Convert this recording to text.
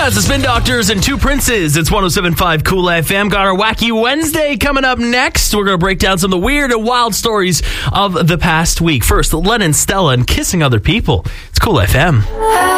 That's the Spin Doctors and Two Princes. It's 107.5 Cool FM. Got our Wacky Wednesday coming up next. We're going to break down some of the weird and wild stories of the past week. First, Len and Stella and kissing other people. It's Cool FM.